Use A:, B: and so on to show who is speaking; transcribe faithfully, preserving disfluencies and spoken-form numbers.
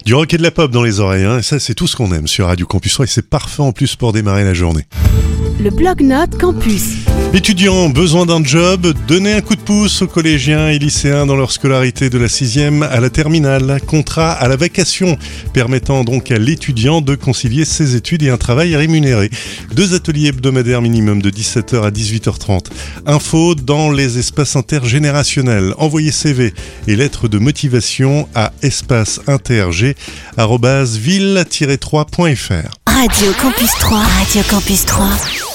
A: Du rock et de la pop dans les oreilles, hein, et ça c'est tout ce qu'on aime sur Radio Campus trois et c'est parfait en plus pour démarrer la journée.
B: Le Blog-Notes Campus.
A: Étudiants, besoin d'un job, donnez un coup de pouce aux collégiens et lycéens dans leur scolarité de la sixième à la terminale. Contrat à la vacation, permettant donc à l'étudiant de concilier ses études et un travail rémunéré. Deux ateliers hebdomadaires minimum de dix-sept heures à dix-huit heures trente. Info dans les espaces intergénérationnels. Envoyez C V et lettres de motivation à espaceinterg arobase ville tiret trois point f r.
B: Radio Campus trois. Radio Campus trois.